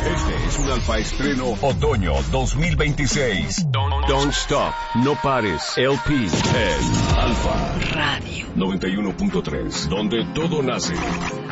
Este es un Alfa Estreno Otoño 2026. Don't Stop, no pares. LP en Alfa Radio 91.3, donde todo nace.